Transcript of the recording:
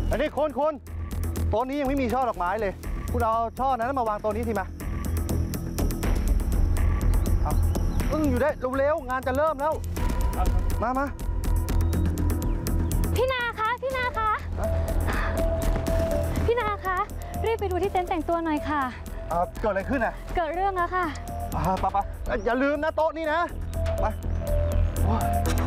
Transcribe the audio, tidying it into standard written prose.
อันนี้คุณโต๊ะนี้ยังไม่มีช่อดอกไม้เลยคุณเอาช่อนั้นมาวางโต๊ะนี้ทีมาอยู่ได้เร็วๆงานจะเริ่มแล้วมาพี่นาคะพี่นาคะรีบไปดูที่เต็นท์แต่งตัวหน่อยค่ะเกิดอะไรขึ้นอ่ะเกิดเรื่องแล้วค่ะไปอย่าลืมนะโต๊ะนี้นะไป